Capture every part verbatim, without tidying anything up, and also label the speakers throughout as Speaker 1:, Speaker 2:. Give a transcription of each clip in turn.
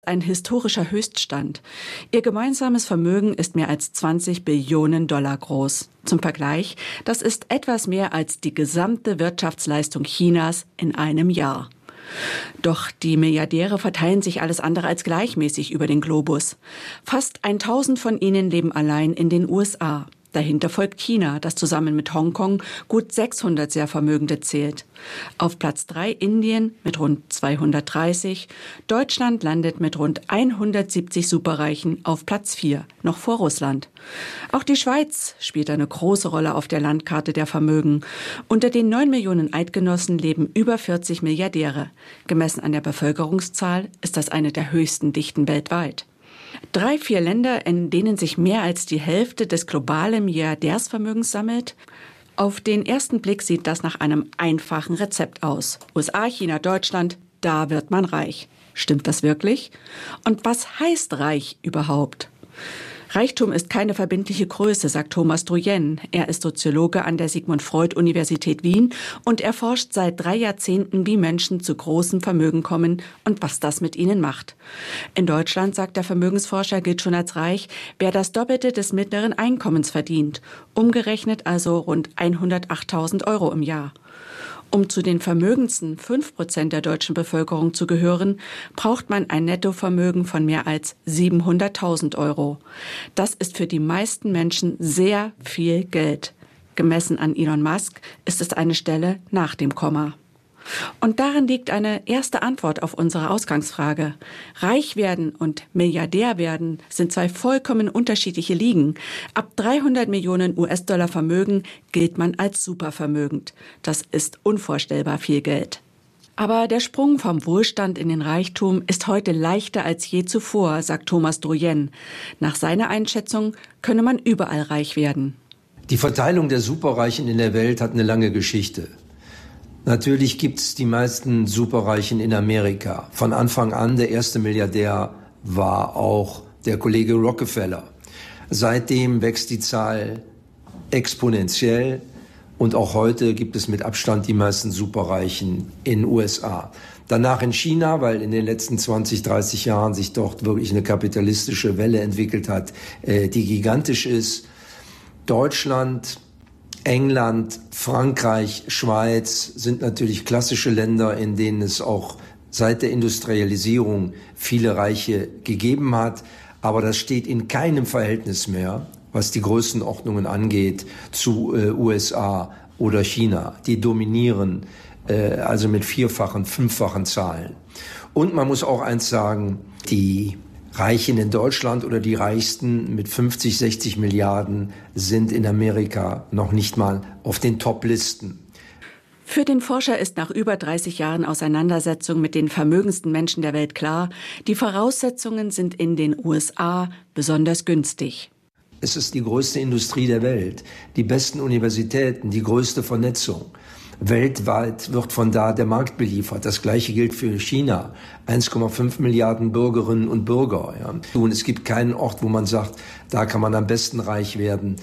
Speaker 1: Ein historischer Höchststand. Ihr gemeinsames Vermögen ist mehr als zwanzig Billionen Dollar groß. Zum Vergleich, das ist etwas mehr als die gesamte Wirtschaftsleistung Chinas in einem Jahr. Doch die Milliardäre verteilen sich alles andere als gleichmäßig über den Globus. Fast tausend von ihnen leben allein in den U S A. Dahinter folgt China, das zusammen mit Hongkong gut sechshundert sehr Vermögende zählt. Auf Platz drei Indien mit rund zweihundertdreißig. Deutschland landet mit rund hundertsiebzig Superreichen auf Platz vier, noch vor Russland. Auch die Schweiz spielt eine große Rolle auf der Landkarte der Vermögen. Unter den neun Millionen Eidgenossen leben über vierzig Milliardäre. Gemessen an der Bevölkerungszahl ist das eine der höchsten Dichten weltweit. Drei, vier Länder, in denen sich mehr als die Hälfte des globalen Milliardärsvermögens sammelt. Auf den ersten Blick sieht das nach einem einfachen Rezept aus. U S A, China, Deutschland, da wird man reich. Stimmt das wirklich? Und was heißt reich überhaupt? Reichtum ist keine verbindliche Größe, sagt Thomas Drouin. Er ist Soziologe an der Sigmund Freud Universität Wien und er forscht seit drei Jahrzehnten, wie Menschen zu großem Vermögen kommen und was das mit ihnen macht. In Deutschland, sagt der Vermögensforscher, gilt schon als reich, wer das Doppelte des mittleren Einkommens verdient. Umgerechnet also rund hundertachttausend Euro im Jahr. Um zu den vermögendsten fünf Prozent der deutschen Bevölkerung zu gehören, braucht man ein Nettovermögen von mehr als siebenhunderttausend Euro. Das ist für die meisten Menschen sehr viel Geld. Gemessen an Elon Musk ist es eine Stelle nach dem Komma. Und darin liegt eine erste Antwort auf unsere Ausgangsfrage. Reich werden und Milliardär werden sind zwei vollkommen unterschiedliche Ligen. Ab dreihundert Millionen U S-Dollar Vermögen gilt man als supervermögend. Das ist unvorstellbar viel Geld. Aber der Sprung vom Wohlstand in den Reichtum ist heute leichter als je zuvor, sagt Thomas Drouin. Nach seiner Einschätzung könne man überall reich werden.
Speaker 2: Die Verteilung der Superreichen in der Welt hat eine lange Geschichte. Natürlich gibt es die meisten Superreichen in Amerika. Von Anfang an, der erste Milliardär war auch der Kollege Rockefeller. Seitdem wächst die Zahl exponentiell und auch heute gibt es mit Abstand die meisten Superreichen in den U S A. Danach in China, weil in den letzten zwanzig, dreißig Jahren sich dort wirklich eine kapitalistische Welle entwickelt hat, die gigantisch ist. Deutschland, England, Frankreich, Schweiz sind natürlich klassische Länder, in denen es auch seit der Industrialisierung viele Reiche gegeben hat. Aber das steht in keinem Verhältnis mehr, was die Größenordnungen angeht, zu äh, U S A oder China. Die dominieren äh, also mit vierfachen, fünffachen Zahlen. Und man muss auch eins sagen, die Reichen in Deutschland oder die Reichsten mit fünfzig, sechzig Milliarden sind in Amerika noch nicht mal auf den Top-Listen.
Speaker 1: Für den Forscher ist nach über dreißig Jahren Auseinandersetzung mit den vermögendsten Menschen der Welt klar, die Voraussetzungen sind in den U S A besonders günstig.
Speaker 2: Es ist die größte Industrie der Welt, die besten Universitäten, die größte Vernetzung. Weltweit wird von da der Markt beliefert. Das Gleiche gilt für China. eins Komma fünf Milliarden Bürgerinnen und Bürger. Ja. Und es gibt keinen Ort, wo man sagt, da kann man am besten reich werden.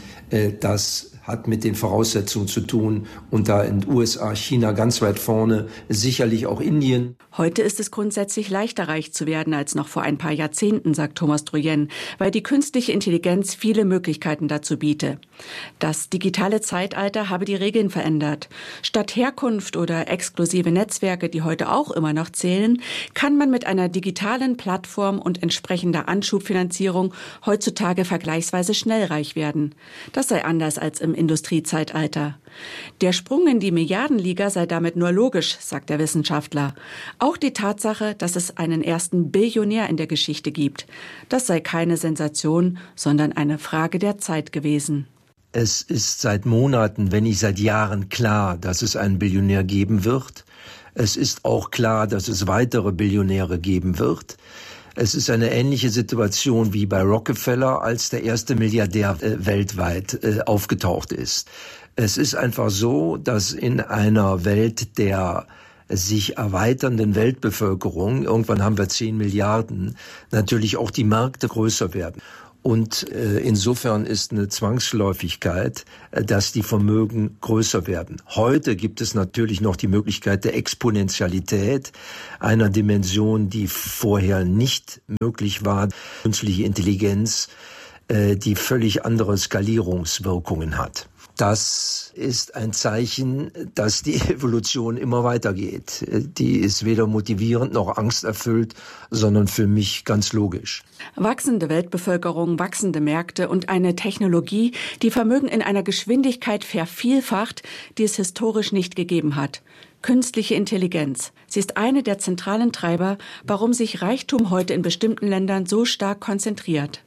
Speaker 2: Das hat mit den Voraussetzungen zu tun. Und da in den U S A, China ganz weit vorne, sicherlich auch Indien.
Speaker 1: Heute ist es grundsätzlich leichter, reich zu werden als noch vor ein paar Jahrzehnten, sagt Thomas Drouin, weil die künstliche Intelligenz viele Möglichkeiten dazu biete. Das digitale Zeitalter habe die Regeln verändert. Statt Herkunft oder exklusive Netzwerke, die heute auch immer noch zählen, kann man mit einer digitalen Plattform und entsprechender Anschubfinanzierung heutzutage vergleichsweise schnell reich werden. Das sei anders als im Industriezeitalter. Der Sprung in die Milliardenliga sei damit nur logisch, sagt der Wissenschaftler. Auch die Tatsache, dass es einen ersten Billionär in der Geschichte gibt. Das sei keine Sensation, sondern eine Frage der Zeit gewesen.
Speaker 2: Es ist seit Monaten, wenn nicht seit Jahren klar, dass es einen Billionär geben wird. Es ist auch klar, dass es weitere Billionäre geben wird. Es ist eine ähnliche Situation wie bei Rockefeller, als der erste Milliardär äh, weltweit äh, aufgetaucht ist. Es ist einfach so, dass in einer Welt der sich erweiternden Weltbevölkerung, irgendwann haben wir zehn Milliarden, natürlich auch die Märkte größer werden. Und äh, insofern ist eine Zwangsläufigkeit, äh, dass die Vermögen größer werden. Heute gibt es natürlich noch die Möglichkeit der Exponentialität, einer Dimension, die vorher nicht möglich war. Künstliche Intelligenz, äh, die völlig andere Skalierungswirkungen hat. Das ist ein Zeichen, dass die Evolution immer weitergeht. Die ist weder motivierend noch angsterfüllt, sondern für mich ganz logisch.
Speaker 1: Wachsende Weltbevölkerung, wachsende Märkte und eine Technologie, die Vermögen in einer Geschwindigkeit vervielfacht, die es historisch nicht gegeben hat. Künstliche Intelligenz. Sie ist eine der zentralen Treiber, warum sich Reichtum heute in bestimmten Ländern so stark konzentriert.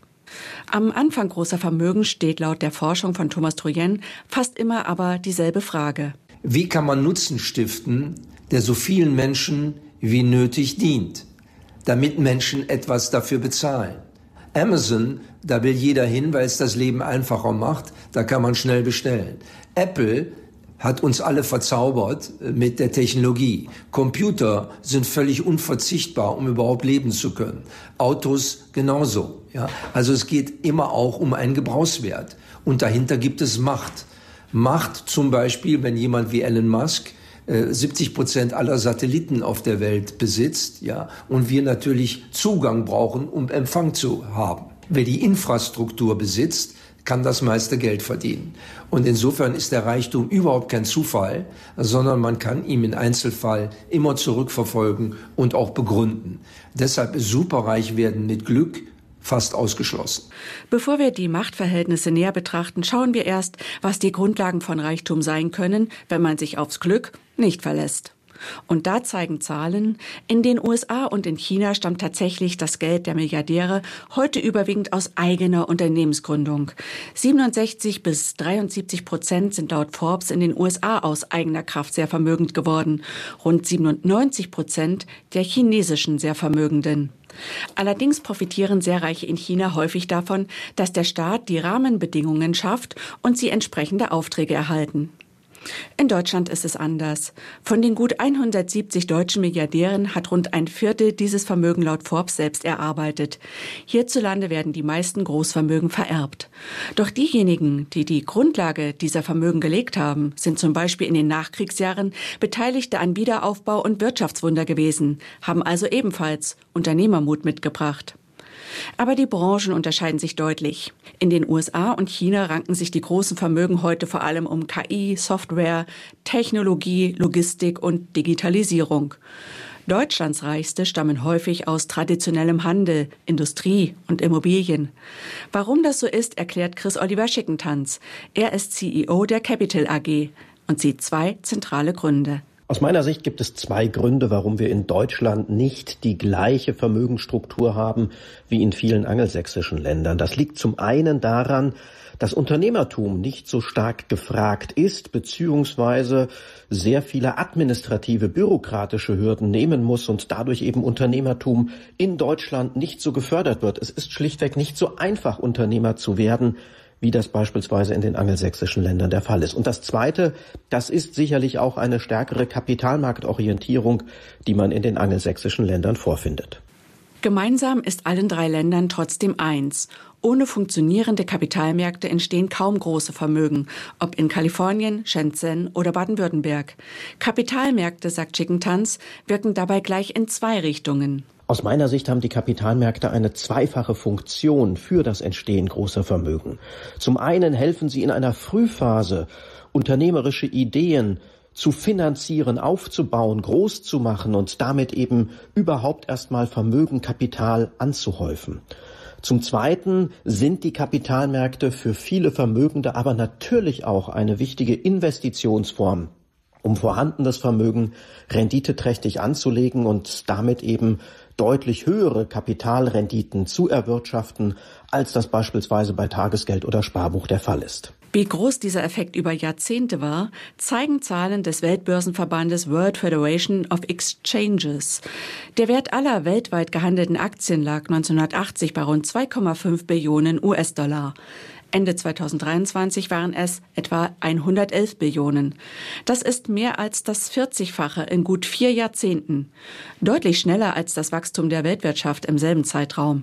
Speaker 1: Am Anfang großer Vermögen steht laut der Forschung von Thomas Troyen fast immer aber dieselbe Frage.
Speaker 2: Wie kann man Nutzen stiften, der so vielen Menschen wie nötig dient, damit Menschen etwas dafür bezahlen? Amazon, da will jeder hin, weil es das Leben einfacher macht, da kann man schnell bestellen. Apple hat uns alle verzaubert mit der Technologie. Computer sind völlig unverzichtbar, um überhaupt leben zu können. Autos genauso. Ja? Also es geht immer auch um einen Gebrauchswert. Und dahinter gibt es Macht. Macht zum Beispiel, wenn jemand wie Elon Musk äh, siebzig Prozent aller Satelliten auf der Welt besitzt, ja, und wir natürlich Zugang brauchen, um Empfang zu haben. Wer die Infrastruktur besitzt, kann das meiste Geld verdienen. Und insofern ist der Reichtum überhaupt kein Zufall, sondern man kann ihn im Einzelfall immer zurückverfolgen und auch begründen. Deshalb ist superreich werden mit Glück fast ausgeschlossen.
Speaker 1: Bevor wir die Machtverhältnisse näher betrachten, schauen wir erst, was die Grundlagen von Reichtum sein können, wenn man sich aufs Glück nicht verlässt. Und da zeigen Zahlen, in den U S A und in China stammt tatsächlich das Geld der Milliardäre heute überwiegend aus eigener Unternehmensgründung. siebenundsechzig bis dreiundsiebzig Prozent sind laut Forbes in den U S A aus eigener Kraft sehr vermögend geworden. Rund siebenundneunzig Prozent der chinesischen sehr Vermögenden. Allerdings profitieren sehr Reiche in China häufig davon, dass der Staat die Rahmenbedingungen schafft und sie entsprechende Aufträge erhalten. In Deutschland ist es anders. Von den gut hundertsiebzig deutschen Milliardären hat rund ein Viertel dieses Vermögen laut Forbes selbst erarbeitet. Hierzulande werden die meisten Großvermögen vererbt. Doch diejenigen, die die Grundlage dieser Vermögen gelegt haben, sind zum Beispiel in den Nachkriegsjahren Beteiligte an Wiederaufbau und Wirtschaftswunder gewesen, haben also ebenfalls Unternehmermut mitgebracht. Aber die Branchen unterscheiden sich deutlich. In den U S A und China ranken sich die großen Vermögen heute vor allem um K I, Software, Technologie, Logistik und Digitalisierung. Deutschlands Reichste stammen häufig aus traditionellem Handel, Industrie und Immobilien. Warum das so ist, erklärt Chris Oliver Schickentanz. Er ist C E O der Capital A G und sieht zwei zentrale Gründe.
Speaker 3: Aus meiner Sicht gibt es zwei Gründe, warum wir in Deutschland nicht die gleiche Vermögensstruktur haben wie in vielen angelsächsischen Ländern. Das liegt zum einen daran, dass Unternehmertum nicht so stark gefragt ist, beziehungsweise sehr viele administrative, bürokratische Hürden nehmen muss und dadurch eben Unternehmertum in Deutschland nicht so gefördert wird. Es ist schlichtweg nicht so einfach, Unternehmer zu werden, wie das beispielsweise in den angelsächsischen Ländern der Fall ist. Und das Zweite, das ist sicherlich auch eine stärkere Kapitalmarktorientierung, die man in den angelsächsischen Ländern vorfindet.
Speaker 1: Gemeinsam ist allen drei Ländern trotzdem eins. Ohne funktionierende Kapitalmärkte entstehen kaum große Vermögen, ob in Kalifornien, Shenzhen oder Baden-Württemberg. Kapitalmärkte, sagt Schickentanz, wirken dabei gleich in zwei Richtungen.
Speaker 3: Aus meiner Sicht haben die Kapitalmärkte eine zweifache Funktion für das Entstehen großer Vermögen. Zum einen helfen sie in einer Frühphase, unternehmerische Ideen zu finanzieren, aufzubauen, groß zu machen und damit eben überhaupt erstmal Vermögen, Kapital anzuhäufen. Zum Zweiten sind die Kapitalmärkte für viele Vermögende aber natürlich auch eine wichtige Investitionsform, um vorhandenes Vermögen renditeträchtig anzulegen und damit eben deutlich höhere Kapitalrenditen zu erwirtschaften, als das beispielsweise bei Tagesgeld oder Sparbuch der Fall ist.
Speaker 1: Wie groß dieser Effekt über Jahrzehnte war, zeigen Zahlen des Weltbörsenverbandes World Federation of Exchanges. Der Wert aller weltweit gehandelten Aktien lag neunzehnhundertachtzig bei rund zwei Komma fünf Billionen U S-Dollar. Ende zweitausenddreiundzwanzig waren es etwa hundertelf Billionen. Das ist mehr als das vierzigfache in gut vier Jahrzehnten. Deutlich schneller als das Wachstum der Weltwirtschaft im selben Zeitraum.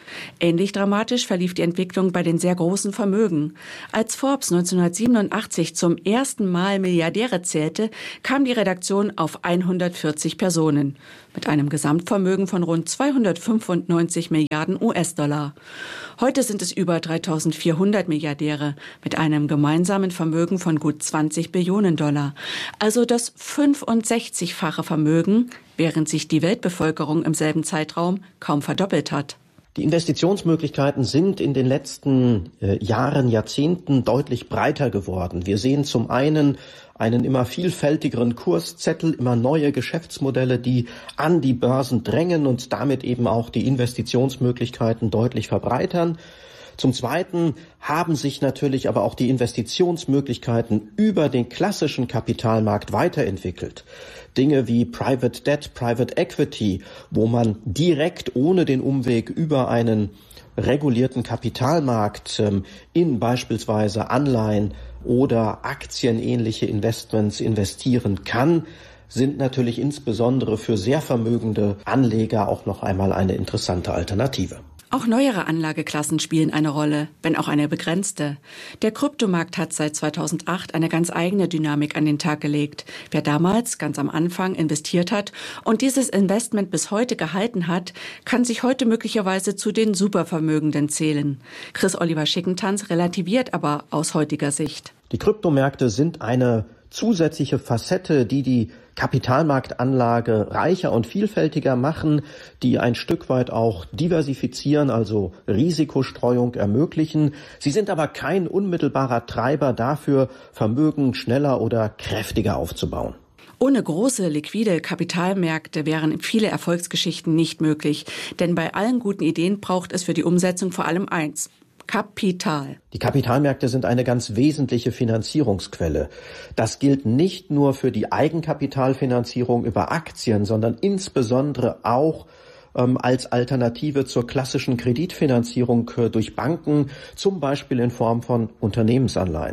Speaker 1: Ähnlich dramatisch verlief die Entwicklung bei den sehr großen Vermögen. Als Forbes neunzehnhundertsiebenundachtzig zum ersten Mal Milliardäre zählte, kam die Redaktion auf hundertvierzig Personen mit einem Gesamtvermögen von rund zweihundertfünfundneunzig Milliarden U S-Dollar. Heute sind es über dreitausendvierhundert Milliardäre mit einem gemeinsamen Vermögen von gut zwanzig Billionen Dollar. Also das fünfundsechzigfache Vermögen, während sich die Weltbevölkerung im selben Zeitraum kaum verdoppelt hat.
Speaker 3: Die Investitionsmöglichkeiten sind in den letzten äh, Jahren, Jahrzehnten deutlich breiter geworden. Wir sehen zum einen einen immer vielfältigeren Kurszettel, immer neue Geschäftsmodelle, die an die Börsen drängen und damit eben auch die Investitionsmöglichkeiten deutlich verbreitern. Zum Zweiten haben sich natürlich aber auch die Investitionsmöglichkeiten über den klassischen Kapitalmarkt weiterentwickelt. Dinge wie Private Debt, Private Equity, wo man direkt ohne den Umweg über einen regulierten Kapitalmarkt ähm, in beispielsweise Anleihen oder aktienähnliche Investments investieren kann, sind natürlich insbesondere für sehr vermögende Anleger auch noch einmal eine interessante Alternative.
Speaker 1: Auch neuere Anlageklassen spielen eine Rolle, wenn auch eine begrenzte. Der Kryptomarkt hat seit zweitausendacht eine ganz eigene Dynamik an den Tag gelegt. Wer damals ganz am Anfang investiert hat und dieses Investment bis heute gehalten hat, kann sich heute möglicherweise zu den Supervermögenden zählen. Chris Oliver Schickentanz relativiert aber aus heutiger Sicht.
Speaker 3: Die Kryptomärkte sind eine zusätzliche Facette, die die Kapitalmarktanlage reicher und vielfältiger machen, die ein Stück weit auch diversifizieren, also Risikostreuung ermöglichen. Sie sind aber kein unmittelbarer Treiber dafür, Vermögen schneller oder kräftiger aufzubauen.
Speaker 1: Ohne große, liquide Kapitalmärkte wären viele Erfolgsgeschichten nicht möglich. Denn bei allen guten Ideen braucht es für die Umsetzung vor allem eins: Kapital.
Speaker 3: Die Kapitalmärkte sind eine ganz wesentliche Finanzierungsquelle. Das gilt nicht nur für die Eigenkapitalfinanzierung über Aktien, sondern insbesondere auch ähm, als Alternative zur klassischen Kreditfinanzierung äh, durch Banken, zum Beispiel in Form von Unternehmensanleihen.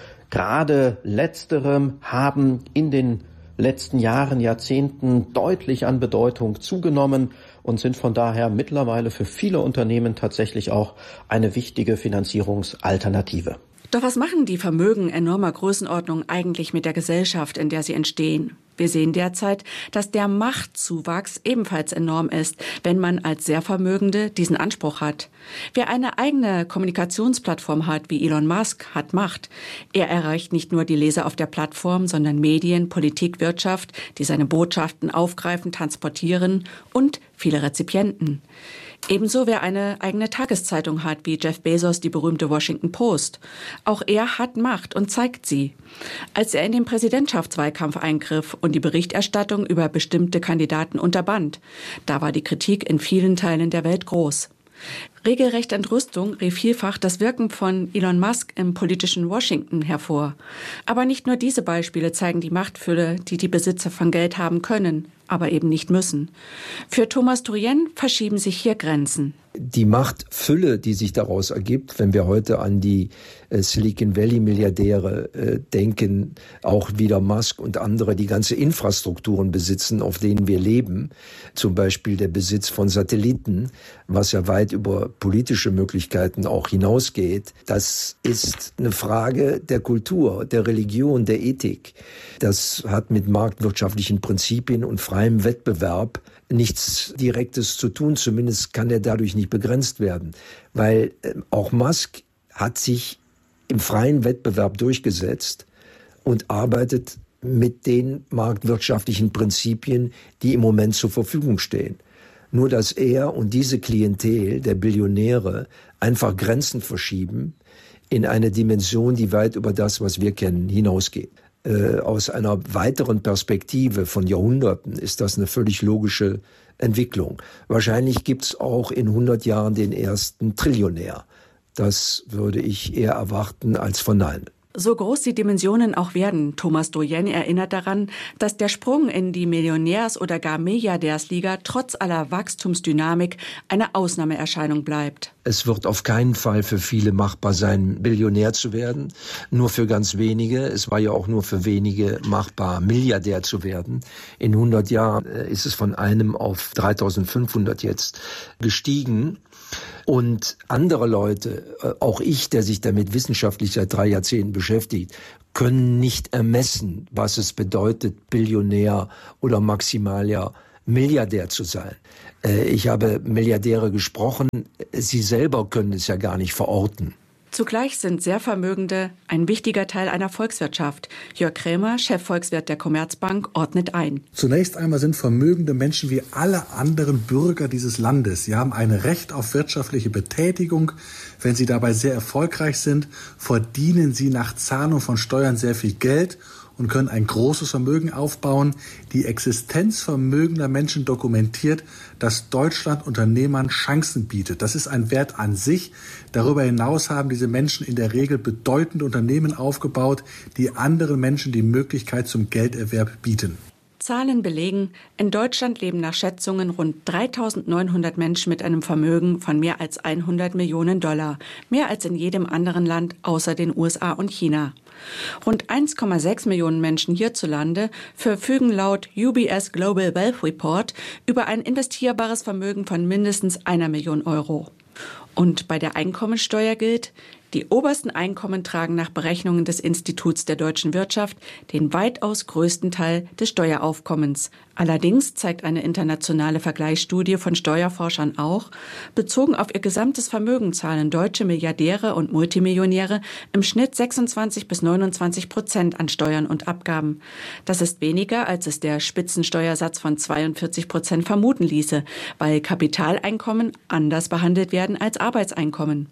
Speaker 3: Gerade letzterem haben in den letzten Jahren, Jahrzehnten deutlich an Bedeutung zugenommen und sind von daher mittlerweile für viele Unternehmen tatsächlich auch eine wichtige Finanzierungsalternative.
Speaker 1: Doch was machen die Vermögen enormer Größenordnung eigentlich mit der Gesellschaft, in der sie entstehen? Wir sehen derzeit, dass der Machtzuwachs ebenfalls enorm ist, wenn man als Sehr-Vermögende diesen Anspruch hat. Wer eine eigene Kommunikationsplattform hat, wie Elon Musk, hat Macht. Er erreicht nicht nur die Leser auf der Plattform, sondern Medien, Politik, Wirtschaft, die seine Botschaften aufgreifen, transportieren und viele Rezipienten. Ebenso wer eine eigene Tageszeitung hat, wie Jeff Bezos die berühmte Washington Post. Auch er hat Macht und zeigt sie. Als er in den Präsidentschaftswahlkampf eingriff und die Berichterstattung über bestimmte Kandidaten unterband, da war die Kritik in vielen Teilen der Welt groß. Regelrecht Entrüstung rief vielfach das Wirken von Elon Musk im politischen Washington hervor. Aber nicht nur diese Beispiele zeigen die Machtfülle, die die Besitzer von Geld haben können, aber eben nicht müssen. Für Thomas Drouin verschieben sich hier Grenzen.
Speaker 2: Die Machtfülle, die sich daraus ergibt, wenn wir heute an die äh, Silicon Valley Milliardäre äh, denken, auch wieder Musk und andere, die ganze Infrastrukturen besitzen, auf denen wir leben, zum Beispiel der Besitz von Satelliten, was ja weit über politische Möglichkeiten auch hinausgeht. Das ist eine Frage der Kultur, der Religion, der Ethik. Das hat mit marktwirtschaftlichen Prinzipien und freiem Wettbewerb nichts Direktes zu tun, zumindest kann er dadurch nicht begrenzt werden, weil äh, auch Musk hat sich im freien Wettbewerb durchgesetzt und arbeitet mit den marktwirtschaftlichen Prinzipien, die im Moment zur Verfügung stehen. Nur dass er und diese Klientel der Billionäre einfach Grenzen verschieben in eine Dimension, die weit über das, was wir kennen, hinausgeht. Äh, aus einer weiteren Perspektive von Jahrhunderten ist das eine völlig logische Entwicklung. Wahrscheinlich gibt's auch in hundert Jahren den ersten Trillionär. Das würde ich eher erwarten als verneinen.
Speaker 1: So groß die Dimensionen auch werden, Thomas Drouin erinnert daran, dass der Sprung in die Millionärs- oder gar Milliardärsliga trotz aller Wachstumsdynamik eine Ausnahmeerscheinung bleibt.
Speaker 2: Es wird auf keinen Fall für viele machbar sein, Billionär zu werden. Nur für ganz wenige. Es war ja auch nur für wenige machbar, Milliardär zu werden. In hundert Jahren ist es von einem auf dreitausendfünfhundert jetzt gestiegen. Und andere Leute, auch ich, der sich damit wissenschaftlich seit drei Jahrzehnten beschäftigt, können nicht ermessen, was es bedeutet, Billionär oder maximal ja Milliardär zu sein. Ich habe Milliardäre gesprochen, sie selber können es ja gar nicht verorten.
Speaker 1: Zugleich sind sehr Vermögende ein wichtiger Teil einer Volkswirtschaft. Jörg Krämer, Chefvolkswirt der Commerzbank, ordnet ein.
Speaker 4: Zunächst einmal sind vermögende Menschen wie alle anderen Bürger dieses Landes. Sie haben ein Recht auf wirtschaftliche Betätigung. Wenn sie dabei sehr erfolgreich sind, verdienen sie nach Zahlung von Steuern sehr viel Geld und können ein großes Vermögen aufbauen. Die Existenz vermögender Menschen dokumentiert, dass Deutschland Unternehmern Chancen bietet. Das ist ein Wert an sich. Darüber hinaus haben diese Menschen in der Regel bedeutende Unternehmen aufgebaut, die anderen Menschen die Möglichkeit zum Gelderwerb bieten.
Speaker 1: Zahlen belegen, in Deutschland leben nach Schätzungen rund dreitausendneunhundert Menschen mit einem Vermögen von mehr als hundert Millionen Dollar, mehr als in jedem anderen Land außer den U S A und China. Rund eins Komma sechs Millionen Menschen hierzulande verfügen laut U B S Global Wealth Report über ein investierbares Vermögen von mindestens einer Million Euro. Und bei der Einkommensteuer gilt, die obersten Einkommen tragen nach Berechnungen des Instituts der deutschen Wirtschaft den weitaus größten Teil des Steueraufkommens. Allerdings zeigt eine internationale Vergleichsstudie von Steuerforschern auch, bezogen auf ihr gesamtes Vermögen zahlen deutsche Milliardäre und Multimillionäre im Schnitt sechsundzwanzig bis neunundzwanzig Prozent an Steuern und Abgaben. Das ist weniger, als es der Spitzensteuersatz von zweiundvierzig Prozent vermuten ließe, weil Kapitaleinkommen anders behandelt werden als Arbeitseinkommen.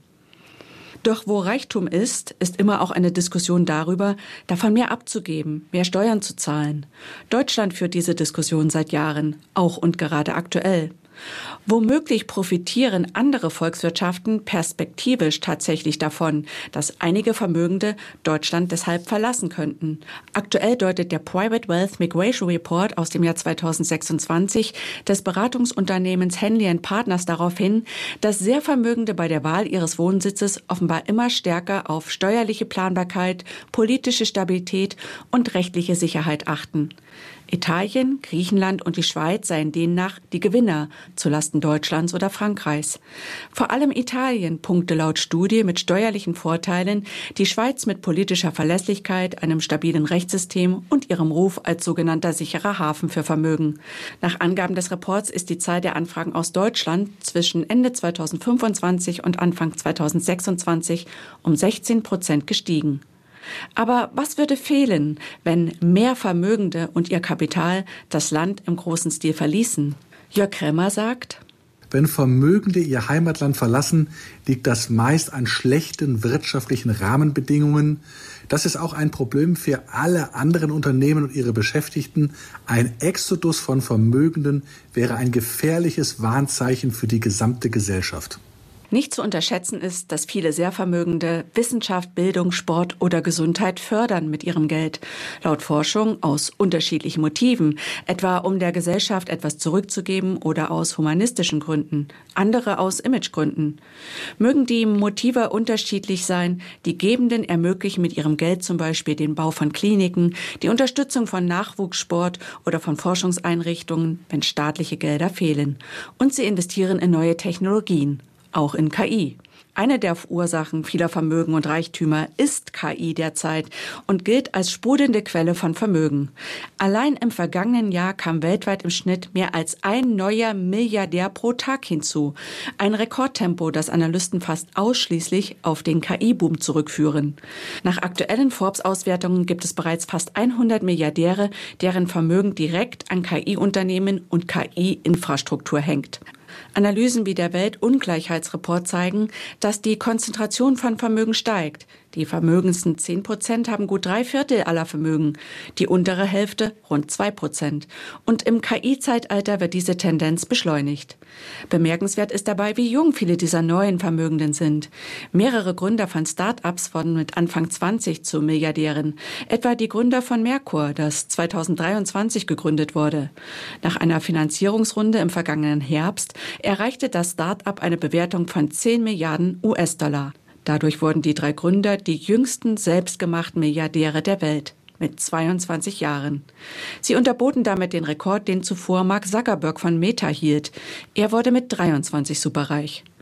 Speaker 1: Doch wo Reichtum ist, ist immer auch eine Diskussion darüber, davon mehr abzugeben, mehr Steuern zu zahlen. Deutschland führt diese Diskussion seit Jahren, auch und gerade aktuell. Womöglich profitieren andere Volkswirtschaften perspektivisch tatsächlich davon, dass einige Vermögende Deutschland deshalb verlassen könnten. Aktuell deutet der Private Wealth Migration Report aus dem Jahr zweitausendsechsundzwanzig des Beratungsunternehmens Henley and Partners darauf hin, dass sehr Vermögende bei der Wahl ihres Wohnsitzes offenbar immer stärker auf steuerliche Planbarkeit, politische Stabilität und rechtliche Sicherheit achten. Italien, Griechenland und die Schweiz seien demnach die Gewinner zulasten Deutschlands oder Frankreichs. Vor allem Italien punkte laut Studie mit steuerlichen Vorteilen, die Schweiz mit politischer Verlässlichkeit, einem stabilen Rechtssystem und ihrem Ruf als sogenannter sicherer Hafen für Vermögen. Nach Angaben des Reports ist die Zahl der Anfragen aus Deutschland zwischen Ende zweitausendfünfundzwanzig und Anfang zweitausendsechsundzwanzig um sechzehn Prozent gestiegen. Aber was würde fehlen, wenn mehr Vermögende und ihr Kapital das Land im großen Stil verließen? Jörg Krämer sagt:
Speaker 4: Wenn Vermögende ihr Heimatland verlassen, liegt das meist an schlechten wirtschaftlichen Rahmenbedingungen. Das ist auch ein Problem für alle anderen Unternehmen und ihre Beschäftigten. Ein Exodus von Vermögenden wäre ein gefährliches Warnzeichen für die gesamte Gesellschaft.
Speaker 1: Nicht zu unterschätzen ist, dass viele sehr Vermögende Wissenschaft, Bildung, Sport oder Gesundheit fördern mit ihrem Geld. Laut Forschung aus unterschiedlichen Motiven, etwa um der Gesellschaft etwas zurückzugeben oder aus humanistischen Gründen, andere aus Imagegründen. Mögen die Motive unterschiedlich sein, die Gebenden ermöglichen mit ihrem Geld zum Beispiel den Bau von Kliniken, die Unterstützung von Nachwuchssport oder von Forschungseinrichtungen, wenn staatliche Gelder fehlen. Und sie investieren in neue Technologien. Auch in K I. Eine der Ursachen vieler Vermögen und Reichtümer ist K I derzeit und gilt als sprudelnde Quelle von Vermögen. Allein im vergangenen Jahr kam weltweit im Schnitt mehr als ein neuer Milliardär pro Tag hinzu. Ein Rekordtempo, das Analysten fast ausschließlich auf den K I-Boom zurückführen. Nach aktuellen Forbes-Auswertungen gibt es bereits fast hundert Milliardäre, deren Vermögen direkt an K I-Unternehmen und K I-Infrastruktur hängt. Analysen wie der Weltungleichheitsreport zeigen, dass die Konzentration von Vermögen steigt. Die vermögendsten zehn Prozent haben gut drei Viertel aller Vermögen, die untere Hälfte rund zwei Prozent. Und im K I-Zeitalter wird diese Tendenz beschleunigt. Bemerkenswert ist dabei, wie jung viele dieser neuen Vermögenden sind. Mehrere Gründer von Start-ups wurden mit Anfang zwanzig zu Milliardären. Etwa die Gründer von Merkur, das zweitausenddreiundzwanzig gegründet wurde. Nach einer Finanzierungsrunde im vergangenen Herbst erreichte das Start-up eine Bewertung von zehn Milliarden U S-Dollar. Dadurch wurden die drei Gründer die jüngsten selbstgemachten Milliardäre der Welt mit zweiundzwanzig Jahren. Sie unterboten damit den Rekord, den zuvor Mark Zuckerberg von Meta hielt. Er wurde mit dreiundzwanzig superreich.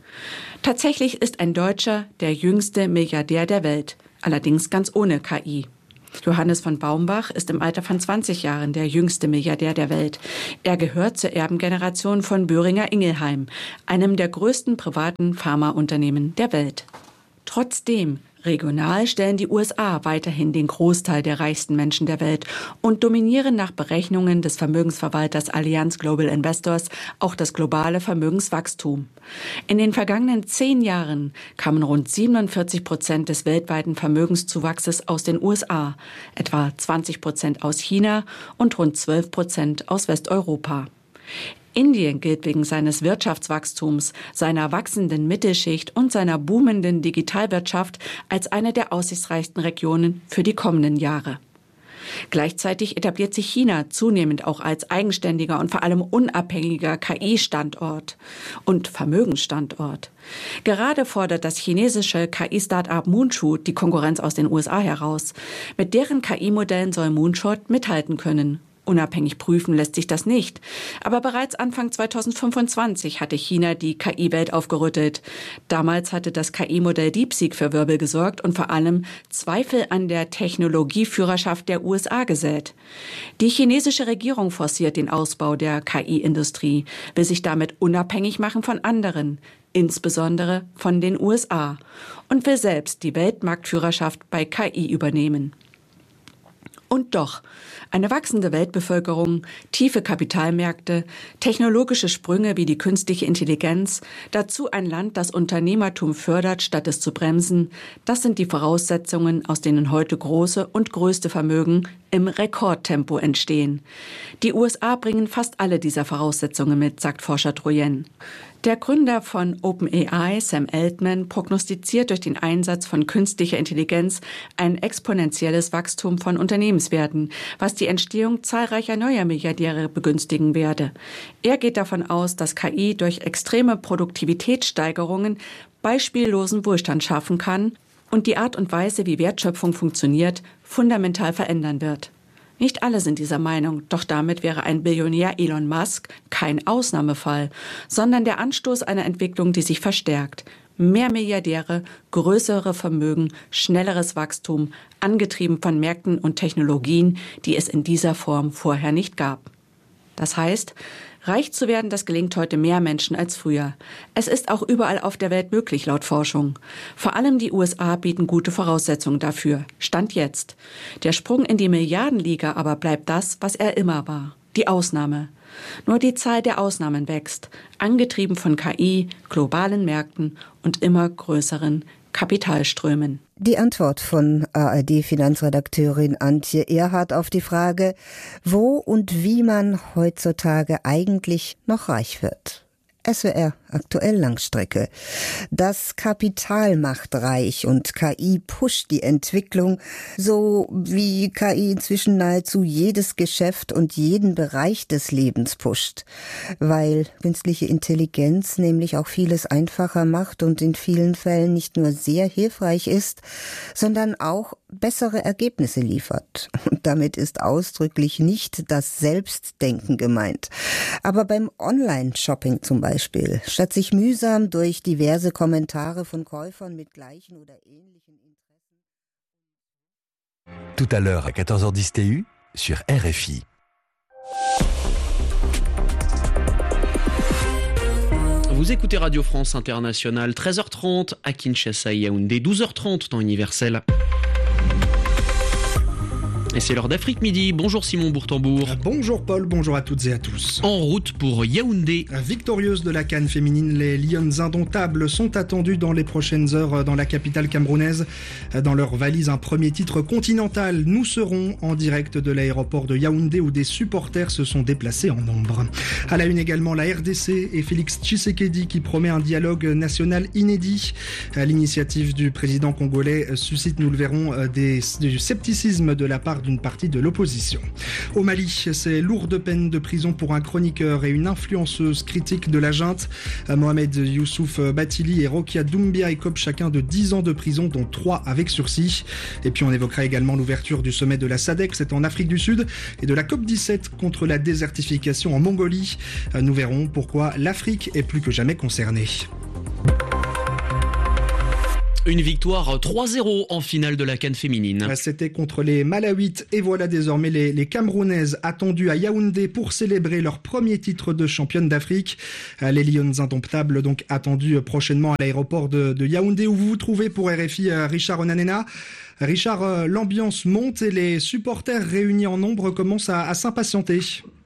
Speaker 1: Tatsächlich ist ein Deutscher der jüngste Milliardär der Welt, allerdings ganz ohne K I. Johannes von Baumbach ist im Alter von zwanzig Jahren der jüngste Milliardär der Welt. Er gehört zur Erbengeneration von Boehringer Ingelheim, einem der größten privaten Pharmaunternehmen der Welt. Trotzdem, regional stellen die U S A weiterhin den Großteil der reichsten Menschen der Welt und dominieren nach Berechnungen des Vermögensverwalters Allianz Global Investors auch das globale Vermögenswachstum. In den vergangenen zehn Jahren kamen rund siebenundvierzig Prozent des weltweiten Vermögenszuwachses aus den U S A, etwa zwanzig Prozent aus China und rund zwölf Prozent aus Westeuropa. Indien gilt wegen seines Wirtschaftswachstums, seiner wachsenden Mittelschicht und seiner boomenden Digitalwirtschaft als eine der aussichtsreichsten Regionen für die kommenden Jahre. Gleichzeitig etabliert sich China zunehmend auch als eigenständiger und vor allem unabhängiger K I-Standort und Vermögensstandort. Gerade fordert das chinesische K I-Start-up Moonshot die Konkurrenz aus den U S A heraus. Mit deren K I-Modellen soll Moonshot mithalten können. Unabhängig prüfen lässt sich das nicht. Aber bereits Anfang zweitausendfünfundzwanzig hatte China die K I-Welt aufgerüttelt. Damals hatte das K I-Modell DeepSeek für Wirbel gesorgt und vor allem Zweifel an der Technologieführerschaft der U S A gesät. Die chinesische Regierung forciert den Ausbau der K I-Industrie, will sich damit unabhängig machen von anderen, insbesondere von den U S A, und will selbst die Weltmarktführerschaft bei K I übernehmen. Und doch, eine wachsende Weltbevölkerung, tiefe Kapitalmärkte, technologische Sprünge wie die künstliche Intelligenz, dazu ein Land, das Unternehmertum fördert, statt es zu bremsen, das sind die Voraussetzungen, aus denen heute große und größte Vermögen im Rekordtempo entstehen. Die U S A bringen fast alle dieser Voraussetzungen mit, sagt Forscher Troyen. Der Gründer von OpenAI, Sam Altman, prognostiziert durch den Einsatz von künstlicher Intelligenz ein exponentielles Wachstum von Unternehmenswerten, was die Entstehung zahlreicher neuer Milliardäre begünstigen werde. Er geht davon aus, dass K I durch extreme Produktivitätssteigerungen beispiellosen Wohlstand schaffen kann und die Art und Weise, wie Wertschöpfung funktioniert, fundamental verändern wird. Nicht alle sind dieser Meinung, doch damit wäre ein Billionär Elon Musk kein Ausnahmefall, sondern der Anstoß einer Entwicklung, die sich verstärkt. Mehr Milliardäre, größere Vermögen, schnelleres Wachstum, angetrieben von Märkten und Technologien, die es in dieser Form vorher nicht gab. Das heißt, reich zu werden, das gelingt heute mehr Menschen als früher. Es ist auch überall auf der Welt möglich, laut Forschung. Vor allem die U S A bieten gute Voraussetzungen dafür. Stand jetzt. Der Sprung in die Milliardenliga aber bleibt das, was er immer war. Die Ausnahme. Nur die Zahl der Ausnahmen wächst, angetrieben von K I, globalen Märkten und immer größeren Kapitalströmen.
Speaker 5: Die Antwort von A R D-Finanzredakteurin Antje Erhardt auf die Frage, wo und wie man heutzutage eigentlich noch reich wird. S W R aktuell Langstrecke. Das Kapital macht reich und K I pusht die Entwicklung, so wie K I inzwischen nahezu jedes Geschäft und jeden Bereich des Lebens pusht. Weil künstliche Intelligenz nämlich auch vieles einfacher macht und in vielen Fällen nicht nur sehr hilfreich ist, sondern auch bessere Ergebnisse liefert. Und damit ist ausdrücklich nicht das Selbstdenken gemeint. Aber beim Online-Shopping zum Beispiel, statt sich mühsam durch diverse Kommentare von Käufern mit gleichen oder ähnlichen Interessen...
Speaker 6: Tout à l'heure à quatorze heures dix T U sur R F I.
Speaker 7: Vous écoutez Radio France Internationale, treize heures trente à Kinshasa et Yaoundé, douze heures trente temps universel. Et c'est l'heure d'Afrique Midi. Bonjour Simon Bourtambour.
Speaker 8: Bonjour Paul, bonjour à toutes et à tous.
Speaker 7: En route pour Yaoundé.
Speaker 8: Victorieuses de la CAN féminine, les Lionnes indomptables sont attendues dans les prochaines heures dans la capitale camerounaise. Dans leur valise, un premier titre continental. Nous serons en direct de l'aéroport de Yaoundé où des supporters se sont déplacés en nombre. À la une également, la R D C et Félix Tshisekedi qui promet un dialogue national inédit. L'initiative du président congolais suscite, nous le verrons, des, du scepticisme de la part d'une partie de l'opposition. Au Mali, c'est lourde peine de prison pour un chroniqueur et une influenceuse critique de la junte. Mohamed Youssouf Batili et Rokia Doumbia écopent chacun de dix ans de prison, dont trois avec sursis. Et puis on évoquera également l'ouverture du sommet de la SADC, c'est en Afrique du Sud, et de la COP dix-sept contre la désertification en Mongolie. Nous verrons pourquoi l'Afrique est plus que jamais concernée.
Speaker 7: Une victoire trois zéro en finale de la CAN féminine.
Speaker 8: C'était contre les Malawites et voilà désormais les, les Camerounaises attendues à Yaoundé pour célébrer leur premier titre de championne d'Afrique. Les Lions indomptables donc attendues prochainement à l'aéroport de, de Yaoundé où vous vous trouvez pour R F I, Richard Onanena. Richard, l'ambiance monte et les supporters réunis en nombre commencent à, à s'impatienter.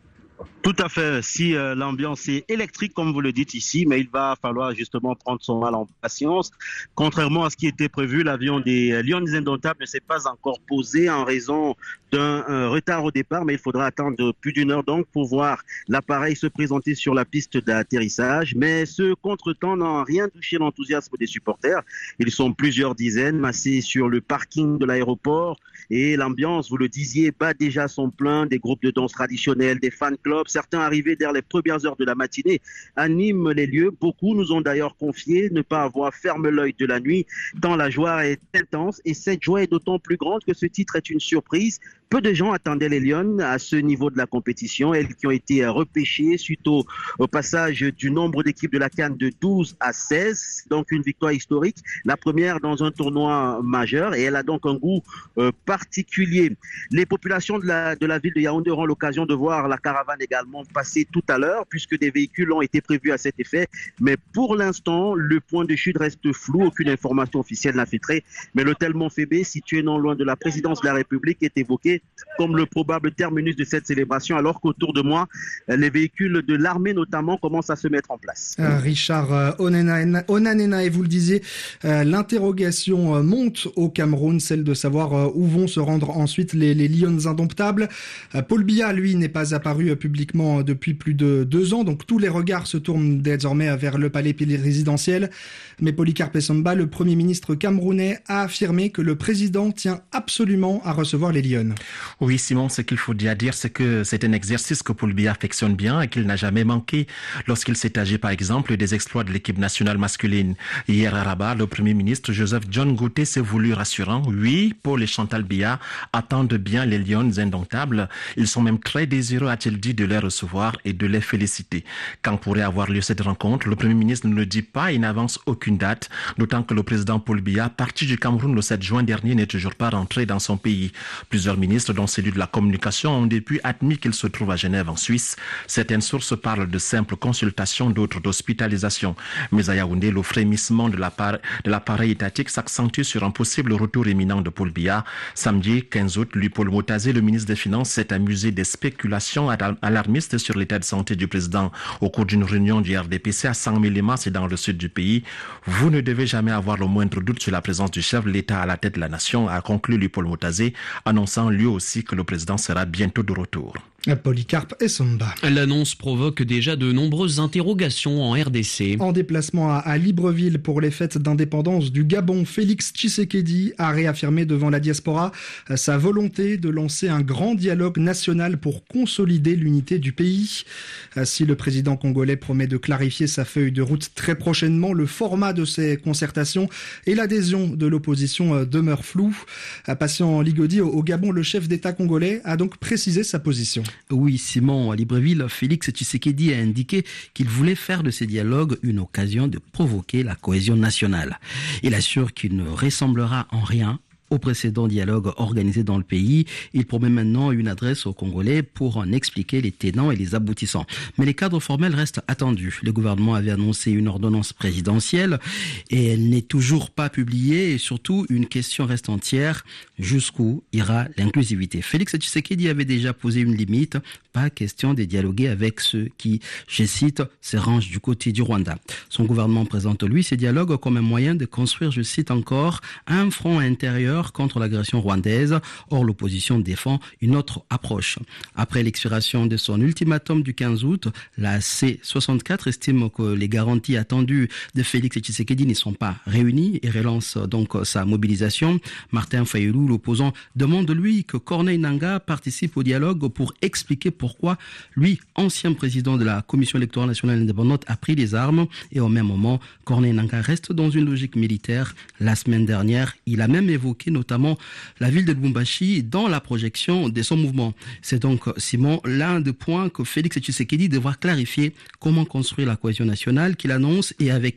Speaker 9: Tout à fait. Si euh, l'ambiance est électrique, comme vous le dites ici, mais il va falloir justement prendre son mal en patience. Contrairement à ce qui était prévu, l'avion des Lions indomptables ne s'est pas encore posé en raison d'un euh, retard au départ, mais il faudra attendre plus d'une heure donc pour voir l'appareil se présenter sur la piste d'atterrissage. Mais ce contretemps n'a rien touché l'enthousiasme des supporters. Ils sont plusieurs dizaines massés sur le parking de l'aéroport et l'ambiance, vous le disiez, bat déjà son plein. Des groupes de danse traditionnels, des fan clubs, certains arrivés dès les premières heures de la matinée animent les lieux. Beaucoup nous ont d'ailleurs confié ne pas avoir fermé l'œil de la nuit tant la joie est intense et cette joie est d'autant plus grande que ce titre est une surprise. Peu de gens attendaient les Lions à ce niveau de la compétition, elles qui ont été repêchées suite au, au passage du nombre d'équipes de la CAN de douze à seize, donc une victoire historique, la première dans un tournoi majeur et elle a donc un goût euh, particulier. Les populations de la, de la ville de Yaoundé auront l'occasion de voir la caravane également passer tout à l'heure puisque des véhicules ont été prévus à cet effet, mais pour l'instant le point de chute reste flou, aucune information officielle n'a filtré, mais l'hôtel Montfébé situé non loin de la présidence de la République est évoqué comme le probable terminus de cette célébration, alors qu'autour de moi, les véhicules de l'armée notamment commencent à se mettre en place.
Speaker 8: Euh, Richard euh, Onanena, Onanena, et vous le disiez, euh, l'interrogation euh, monte au Cameroun, celle de savoir euh, où vont se rendre ensuite les, les Lions indomptables. Euh, Paul Biya, lui, n'est pas apparu euh, publiquement depuis plus de deux ans, donc tous les regards se tournent désormais vers le palais résidentiel. Mais Polycarpe Essomba, le Premier ministre camerounais, a affirmé que le président tient absolument à recevoir les Lions.
Speaker 3: Oui, Simon, ce qu'il faut déjà dire, c'est que c'est un exercice que Paul Biya affectionne bien et qu'il n'a jamais manqué lorsqu'il s'est agi, par exemple, des exploits de l'équipe nationale masculine. Hier à Rabat, le Premier ministre Joseph John Gauthier s'est voulu rassurant. Oui, Paul et Chantal Biya attendent bien les Lions indomptables. Ils sont même très désireux, a-t-il dit, de les recevoir et de les féliciter. Quand pourrait avoir lieu cette rencontre, le Premier ministre ne le dit pas et n'avance aucune date, d'autant que le président Paul Biya, parti du Cameroun le sept juin dernier, n'est toujours pas rentré dans son pays. Plusieurs ministres, dont celui de la communication, ont depuis admis qu'il se trouve à Genève, en Suisse. Certaines sources parlent de simples consultations, d'autres d'hospitalisation. Mais à Yaoundé, le frémissement de l'appareil étatique s'accentue sur un possible retour imminent de Paul Biya. Samedi quinze août, lui, Paul Motazé, le ministre des Finances, s'est amusé des spéculations alarmistes sur l'état de santé du président au cours d'une réunion du R D P C à Saint-Méléma, c'est dans le sud du pays. Vous ne devez jamais avoir le moindre doute sur la présence du chef de l'État à la tête de la nation, a conclu lui Paul Motazé, annonçant lui aussi que le président sera bientôt de retour.
Speaker 8: Polycarpe Essomba.
Speaker 7: L'annonce provoque déjà de nombreuses interrogations en R D C.
Speaker 8: En déplacement à, à Libreville pour les fêtes d'indépendance du Gabon, Félix Tshisekedi a réaffirmé devant la diaspora sa volonté de lancer un grand dialogue national pour consolider l'unité du pays. Si le président congolais promet de clarifier sa feuille de route très prochainement, le format de ces concertations et l'adhésion de l'opposition demeurent flous. Patient Ligodi, au Gabon, le chef d'État congolais a donc précisé sa position.
Speaker 10: Oui, Simon, à Libreville, Félix Tshisekedi a indiqué qu'il voulait faire de ces dialogues une occasion de provoquer la cohésion nationale. Il assure qu'il ne ressemblera en rien au précédent dialogue organisé dans le pays. Il promet maintenant une adresse aux Congolais pour en expliquer les tenants et les aboutissants. Mais les cadres formels restent attendus. Le gouvernement avait annoncé une ordonnance présidentielle et elle n'est toujours pas publiée et surtout une question reste entière. Jusqu'où ira l'inclusivité? Félix Tshisekedi avait déjà posé une limite. Pas question de dialoguer avec ceux qui, je cite, se rangent du côté du Rwanda. Son gouvernement présente lui ces dialogues comme un moyen de construire, je cite encore, un front intérieur contre l'agression rwandaise. Or, l'opposition défend une autre approche. Après l'expiration de son ultimatum du quinze août, la C soixante-quatre estime que les garanties attendues de Félix Tshisekedi ne sont pas réunies et relance donc sa mobilisation. Martin Fayulu, l'opposant, demande lui que Corneille Nangaa participe au dialogue pour expliquer pourquoi lui, ancien président de la Commission électorale nationale indépendante, a pris les armes. Et au même moment, Corneille Nangaa reste dans une logique militaire. La semaine dernière, il a même évoqué notamment la ville de Lubumbashi dans la projection de son mouvement. C'est donc, Simon, l'un des points que Félix Tshisekedi devra clarifier. Comment construire la cohésion nationale qu'il annonce et avec qui?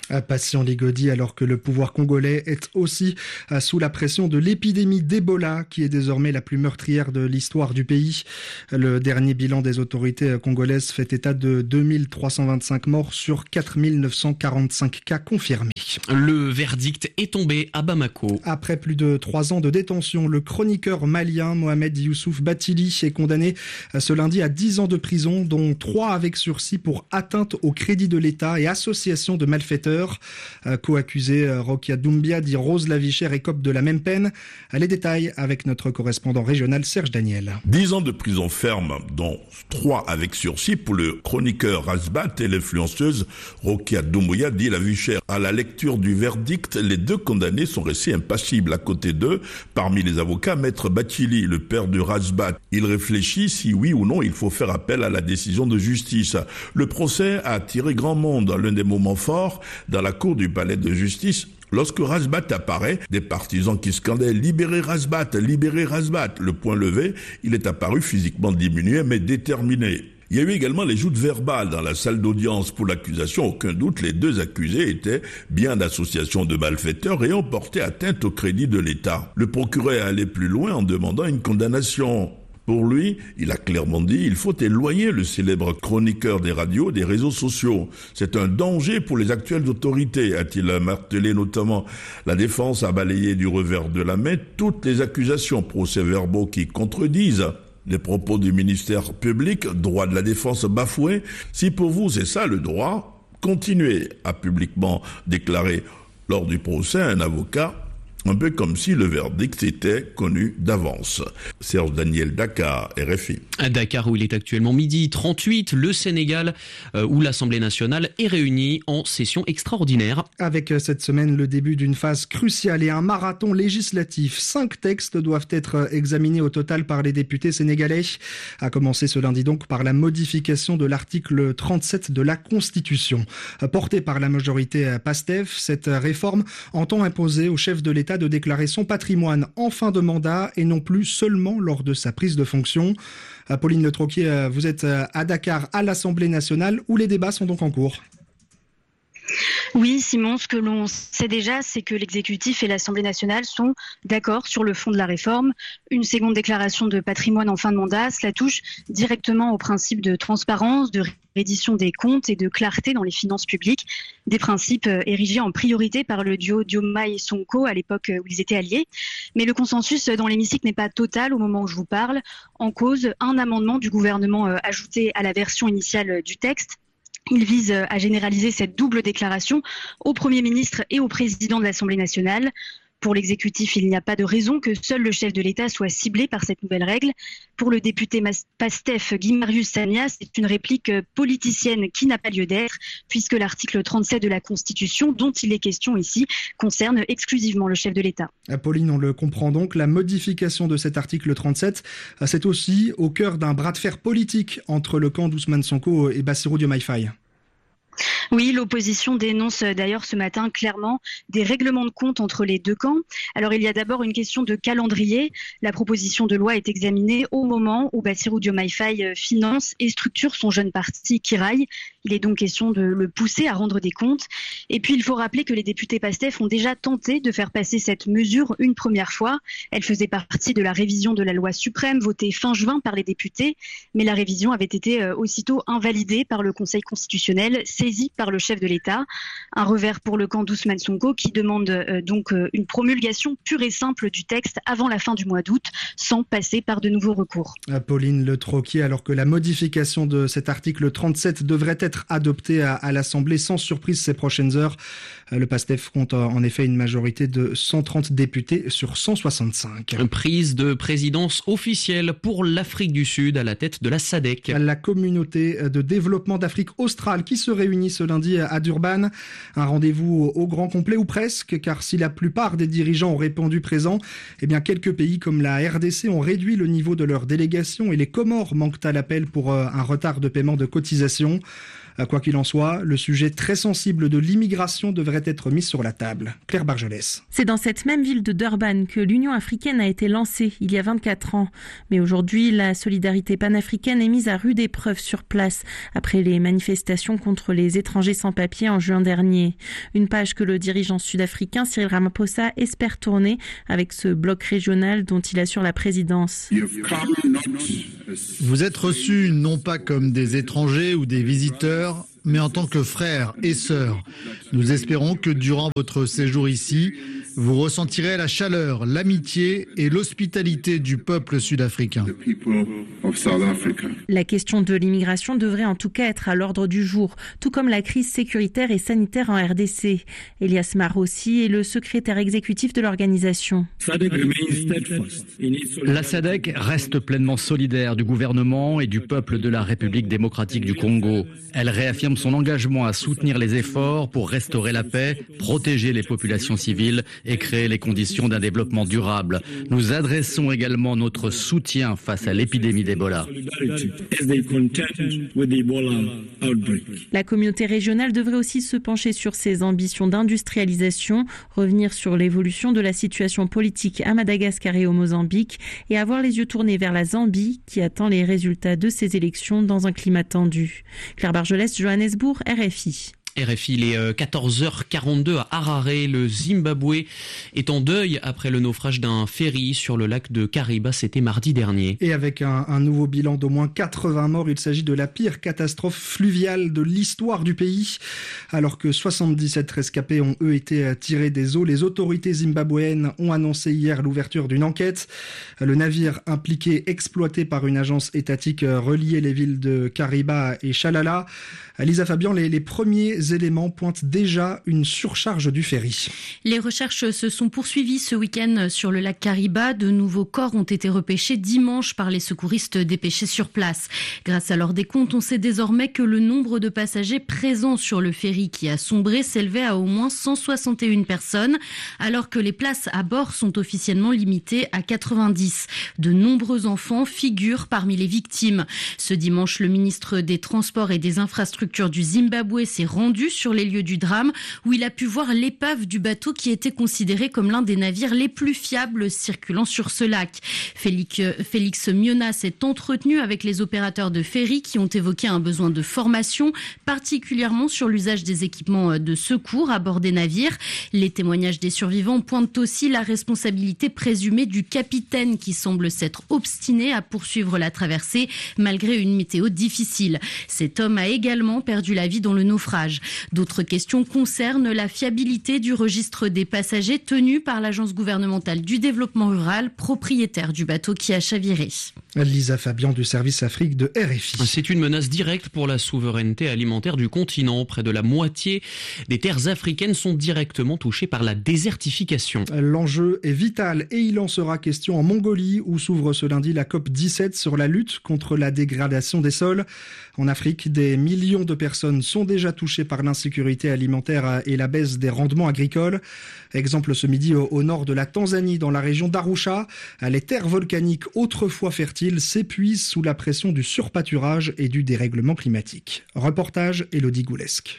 Speaker 8: Patient Ligodi, alors que le pouvoir congolais est aussi sous la pression de l'épidémie d'Ebola, qui est désormais la plus meurtrière de l'histoire du pays. Le dernier bilan des autorités congolaises fait état de deux mille trois cent vingt-cinq morts sur quatre mille neuf cent quarante-cinq cas confirmés.
Speaker 7: Le verdict est tombé à Bamako.
Speaker 8: Après plus de trois ans de détention, le chroniqueur malien Mohamed Youssouf Bathily est condamné ce lundi à dix ans de prison, dont trois avec sursis pour atteinte au crédit de l'État et association de malfaiteurs. Co-accusé Rokia Doumbia dit Rose Lavichère écope de la même peine. Les détails avec notre correspondant régional Serge Daniel.
Speaker 11: dix ans de prison ferme, dont trois avec sursis pour le chroniqueur Razbat et l'influenceuse Rokia Doumbia dit Lavichère. À la lecture du verdict, les deux condamnés sont restés impassibles. À côté d'eux, parmi les avocats, Maître Bathily, le père de Razbat. Il réfléchit si oui ou non il faut faire appel à la décision de justice. Le procès a attiré grand monde. L'un des moments forts dans la cour du palais de justice, lorsque Razbat apparaît, des partisans qui scandaient « Libérez Razbat, libérez Razbat ». Le poing levé, il est apparu physiquement diminué mais déterminé. Il y a eu également les joutes verbales dans la salle d'audience pour l'accusation. Aucun doute, les deux accusés étaient bien d'associations de malfaiteurs et ont porté atteinte au crédit de l'État. Le procureur est allé plus loin en demandant une condamnation. Pour lui, il a clairement dit, il faut éloigner le célèbre chroniqueur des radios des réseaux sociaux. C'est un danger pour les actuelles autorités, a-t-il martelé notamment. La défense a balayé du revers de la main toutes les accusations procès-verbaux qui contredisent les propos du ministère public, droit de la défense bafoué. Si pour vous c'est ça le droit, continuez, a publiquement déclaré lors du procès un avocat. Un peu comme si le verdict était connu d'avance. Serge Daniel, Dakar, R F I.
Speaker 7: À Dakar, où il est actuellement midi trente-huit, le Sénégal, euh, où l'Assemblée nationale est réunie en session extraordinaire.
Speaker 8: Avec cette semaine le début d'une phase cruciale et un marathon législatif. Cinq textes doivent être examinés au total par les députés sénégalais. À commencer ce lundi donc par la modification de l'article trente-sept de la Constitution. Portée par la majorité PASTEF, cette réforme entend imposer au chef de l'État de déclarer son patrimoine en fin de mandat et non plus seulement lors de sa prise de fonction. Pauline Le Troquier, vous êtes à Dakar, à l'Assemblée nationale, où les débats sont donc en cours.
Speaker 12: Oui, Simon, ce que l'on sait déjà, c'est que l'exécutif et l'Assemblée nationale sont d'accord sur le fond de la réforme. Une seconde déclaration de patrimoine en fin de mandat, cela touche directement au principe de transparence, de reddition des comptes et de clarté dans les finances publiques, des principes érigés en priorité par le duo Diomaye et Sonko à l'époque où ils étaient alliés. Mais le consensus dans l'hémicycle n'est pas total au moment où je vous parle. En cause, un amendement du gouvernement ajouté à la version initiale du texte. Il vise à généraliser cette double déclaration au Premier ministre et au président de l'Assemblée nationale. Pour l'exécutif, il n'y a pas de raison que seul le chef de l'État soit ciblé par cette nouvelle règle. Pour le député PASTEF Guy-Marius Sagna, c'est une réplique politicienne qui n'a pas lieu d'être, puisque l'article trente-sept de la Constitution, dont il est question ici, concerne exclusivement le chef de l'État.
Speaker 8: Pauline, on le comprend donc, la modification de cet article trente-sept, c'est aussi au cœur d'un bras de fer politique entre le camp d'Ousmane Sonko et Bassirou Diomaye Faye.
Speaker 12: Oui, l'opposition dénonce d'ailleurs ce matin clairement des règlements de compte entre les deux camps. Alors il y a d'abord une question de calendrier. La proposition de loi est examinée au moment où Bassirou Diomaye Faye finance et structure son jeune parti Kiraï. Il est donc question de le pousser à rendre des comptes. Et puis il faut rappeler que les députés PASTEF ont déjà tenté de faire passer cette mesure une première fois. Elle faisait partie de la révision de la loi suprême votée fin juin par les députés. Mais la révision avait été aussitôt invalidée par le Conseil constitutionnel, saisi par le chef de l'État. Un revers pour le camp d'Ousmane Sonko qui demande euh, donc euh, une promulgation pure et simple du texte avant la fin du mois d'août, sans passer par de nouveaux recours.
Speaker 8: Pauline Le Troquier, alors que la modification de cet article trente-sept devrait être adoptée à, à l'Assemblée sans surprise ces prochaines heures, le PASTEF compte en effet une majorité de cent trente députés sur cent soixante-cinq.
Speaker 7: Prise de présidence officielle pour l'Afrique du Sud à la tête de la SADC.
Speaker 8: La communauté de développement d'Afrique australe qui se réunit ce lundi à Durban. Un rendez-vous au grand complet ou presque, car si la plupart des dirigeants ont répondu présent, eh bien quelques pays comme la R D C ont réduit le niveau de leur délégation et les Comores manquent à l'appel pour un retard de paiement de cotisation. Quoi qu'il en soit, le sujet très sensible de l'immigration devrait être mis sur la table. Claire Bargelès.
Speaker 13: C'est dans cette même ville de Durban que l'Union africaine a été lancée il y a vingt-quatre ans. Mais aujourd'hui, la solidarité panafricaine est mise à rude épreuve sur place après les manifestations contre les étrangers sans papier en juin dernier. Une page que le dirigeant sud-africain Cyril Ramaphosa espère tourner avec ce bloc régional dont il assure la présidence.
Speaker 14: Vous êtes reçus non pas comme des étrangers ou des visiteurs, mais en tant que frères et sœurs. Nous espérons que durant votre séjour ici, vous ressentirez la chaleur, l'amitié et l'hospitalité du peuple sud-africain.
Speaker 13: La question de l'immigration devrait en tout cas être à l'ordre du jour, tout comme la crise sécuritaire et sanitaire en R D C. Elias Marossi est le secrétaire exécutif de l'organisation.
Speaker 15: La SADC reste pleinement solidaire du gouvernement et du peuple de la République démocratique du Congo. Elle réaffirme son engagement à soutenir les efforts pour restaurer la paix, protéger les populations civiles et créer les conditions d'un développement durable. Nous adressons également notre soutien face à l'épidémie d'Ebola.
Speaker 13: La communauté régionale devrait aussi se pencher sur ses ambitions d'industrialisation, revenir sur l'évolution de la situation politique à Madagascar et au Mozambique et avoir les yeux tournés vers la Zambie qui attend les résultats de ces élections dans un climat tendu. Claire Bargelès, Johannesburg, R F I.
Speaker 7: R F I, il est quatorze heures quarante-deux à Harare. Le Zimbabwe est en deuil après le naufrage d'un ferry sur le lac de Kariba. C'était mardi dernier.
Speaker 8: Et avec un, un nouveau bilan d'au moins quatre-vingts morts, il s'agit de la pire catastrophe fluviale de l'histoire du pays. Alors que soixante-dix-sept rescapés ont eux été tirés des eaux, les autorités zimbabwéennes ont annoncé hier l'ouverture d'une enquête. Le navire impliqué, exploité par une agence étatique, reliait les villes de Kariba et Chalala. Lisa Fabian, les, les premiers éléments pointent déjà une surcharge du ferry.
Speaker 16: Les recherches se sont poursuivies ce week-end sur le lac Kariba. De nouveaux corps ont été repêchés dimanche par les secouristes dépêchés sur place. Grâce à leur décompte, on sait désormais que le nombre de passagers présents sur le ferry qui a sombré s'élevait à au moins cent soixante et une personnes, alors que les places à bord sont officiellement limitées à quatre-vingt-dix. De nombreux enfants figurent parmi les victimes. Ce dimanche, le ministre des Transports et des Infrastructures du Zimbabwe s'est rendu sur les lieux du drame où il a pu voir l'épave du bateau qui était considéré comme l'un des navires les plus fiables circulant sur ce lac. Félix, Félix Miona s'est entretenu avec les opérateurs de ferry qui ont évoqué un besoin de formation, particulièrement sur l'usage des équipements de secours à bord des navires. Les témoignages des survivants pointent aussi la responsabilité présumée du capitaine qui semble s'être obstiné à poursuivre la traversée malgré une météo difficile. Cet homme a également perdu la vie dans le naufrage. D'autres questions concernent la fiabilité du registre des passagers tenu par l'Agence gouvernementale du développement rural, propriétaire du bateau qui a chaviré.
Speaker 8: Lisa Fabian du service Afrique de R F I.
Speaker 7: C'est une menace directe pour la souveraineté alimentaire du continent. Près de la moitié des terres africaines sont directement touchées par la désertification.
Speaker 8: L'enjeu est vital et il en sera question en Mongolie où s'ouvre ce lundi la COP dix-sept sur la lutte contre la dégradation des sols. En Afrique, des millions de personnes sont déjà touchées par l'insécurité alimentaire et la baisse des rendements agricoles. Exemple ce midi au, au nord de la Tanzanie, dans la région d'Arusha. Les terres volcaniques autrefois fertiles s'épuisent sous la pression du surpâturage et du dérèglement climatique. Reportage Elodie Goulesque.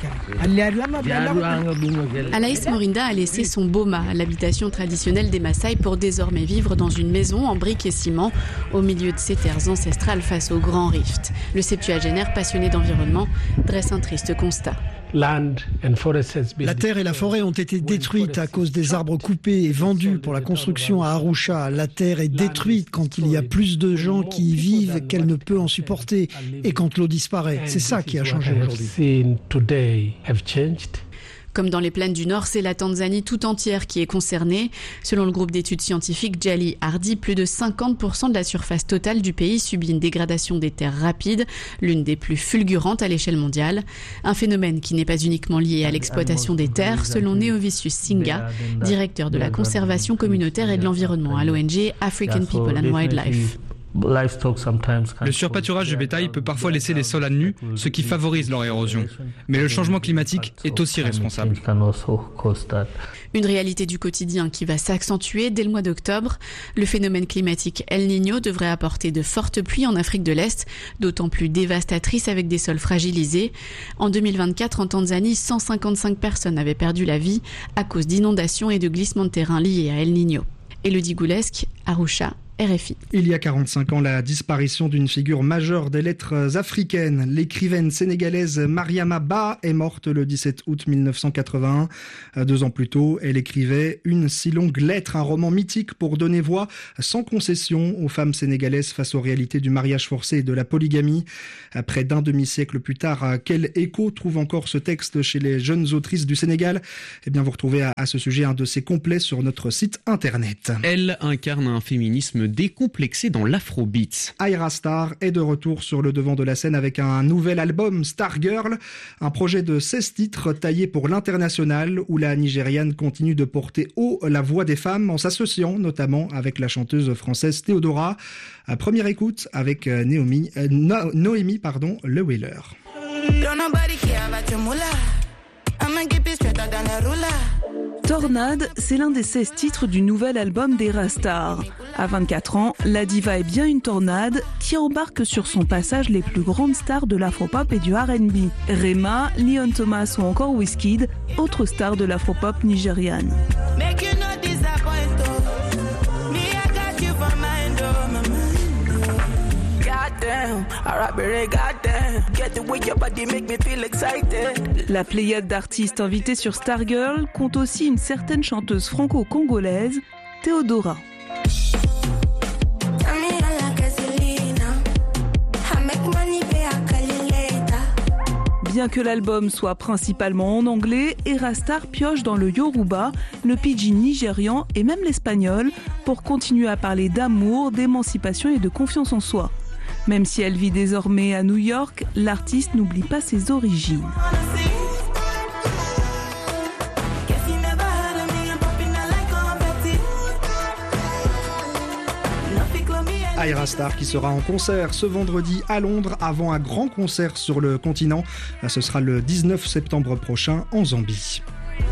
Speaker 17: Alaïs Morinda a laissé son boma, l'habitation traditionnelle des Maasai, pour désormais vivre dans une maison en briques et ciment au milieu de ses terres ancestrales face au Grand Rift. Le septuagénaire passionné d'environnement dresse un triste constat.
Speaker 18: La terre et la forêt ont été détruites à cause des arbres coupés et vendus pour la construction à Arusha. La terre est détruite quand il y a plus de gens qui y vivent qu'elle ne peut en supporter et quand l'eau disparaît. C'est ça qui a changé aujourd'hui.
Speaker 17: Comme dans les plaines du Nord, c'est la Tanzanie tout entière qui est concernée. Selon le groupe d'études scientifiques Jali Hardy, plus de cinquante pour cent de la surface totale du pays subit une dégradation des terres rapide, l'une des plus fulgurantes à l'échelle mondiale. Un phénomène qui n'est pas uniquement lié à l'exploitation des terres, selon Neovicius Singa, directeur de la conservation communautaire et de l'environnement à l'O N G African People and Wildlife.
Speaker 19: Le surpâturage du bétail peut parfois laisser les sols à nu, ce qui favorise leur érosion. Mais le changement climatique est aussi responsable.
Speaker 17: Une réalité du quotidien qui va s'accentuer dès le mois d'octobre. Le phénomène climatique El Niño devrait apporter de fortes pluies en Afrique de l'Est, d'autant plus dévastatrices avec des sols fragilisés. En deux mille vingt-quatre, en Tanzanie, cent cinquante-cinq personnes avaient perdu la vie à cause d'inondations et de glissements de terrain liés à El Niño. Élodie Goulesque, Arusha, R F I.
Speaker 8: Il y a quarante-cinq ans, la disparition d'une figure majeure des lettres africaines. L'écrivaine sénégalaise Mariama Ba est morte le dix-sept août mille neuf cent quatre-vingt-un. Deux ans plus tôt, elle écrivait Une si longue lettre, un roman mythique pour donner voix sans concession aux femmes sénégalaises face aux réalités du mariage forcé et de la polygamie. Près d'un demi-siècle plus tard, quel écho trouve encore ce texte chez les jeunes autrices du Sénégal ? Eh bien, vous retrouvez à, à ce sujet un dossier complet sur notre site internet.
Speaker 7: Elle incarne un féminisme décomplexé dans l'afrobeat.
Speaker 8: Ayra Starr est de retour sur le devant de la scène avec un nouvel album, Stargirl, un projet de seize titres taillé pour l'international où la Nigériane continue de porter haut la voix des femmes en s'associant notamment avec la chanteuse française Théodora. À première écoute avec Naomi, euh, no, Noémie pardon, Le Wheeler.
Speaker 20: Tornade, c'est l'un des seize titres du nouvel album d'Ayra Starr. À vingt-quatre ans, la diva est bien une tornade qui embarque sur son passage les plus grandes stars de l'afropop et du R and B. Rema, Leon Thomas ou encore Wizkid, autres stars de l'afropop nigériane. La pléiade d'artistes invités sur Stargirl compte aussi une certaine chanteuse franco-congolaise, Théodora. Bien que l'album soit principalement en anglais, Ayra Starr pioche dans le yoruba, le pidgin nigérian et même l'espagnol pour continuer à parler d'amour, d'émancipation et de confiance en soi. Même si elle vit désormais à New York, l'artiste n'oublie pas ses origines.
Speaker 8: Ayra Starr qui sera en concert ce vendredi à Londres avant un grand concert sur le continent. Ce sera le dix-neuf septembre prochain en Zambie.